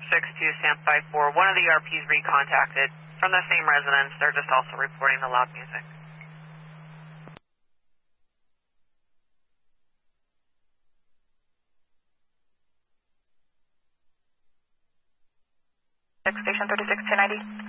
62 Stamp 54. One of the ERPs recontacted from the same residence. They're just also reporting the loud music. Station 36 290.